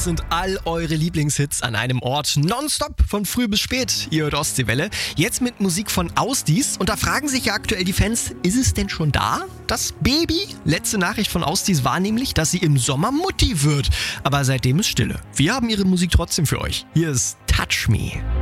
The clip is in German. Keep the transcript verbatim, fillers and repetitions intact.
sind all eure Lieblingshits an einem Ort. Nonstop von früh bis spät. Ihr hört Ostseewelle. Jetzt mit Musik von Ausdies. Und da fragen sich ja aktuell die Fans, ist es denn schon da? Das Baby? Letzte Nachricht von Ausdies war nämlich, dass sie im Sommer Mutti wird. Aber seitdem ist Stille. Wir haben ihre Musik trotzdem für euch. Hier ist Touch Me.